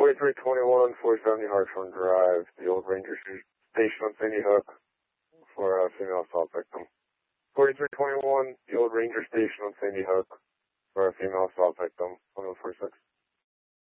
4321, 470 Hartshorn Drive, the old Ranger Station on Sandy Hook for a female assault victim. 4321, the old Ranger Station on Sandy Hook for a female assault victim, 1146.